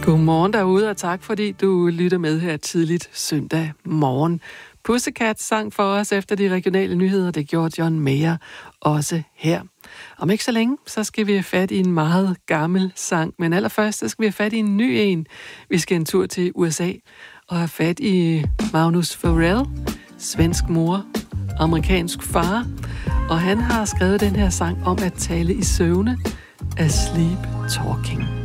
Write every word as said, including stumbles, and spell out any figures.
Godmorgen derude, og tak fordi du lytter med her tidligt søndag morgen. Pussycat sang for os efter de regionale nyheder, det gjorde John Mayer også her. Om ikke så længe, så skal vi have fat i en meget gammel sang, men allerførst så skal vi have fat i en ny en. Vi skal en tur til U S A og have fat i Magnus Farrell, svensk mor, amerikansk far, og han har skrevet den her sang om at tale i søvne, Asleep Talking.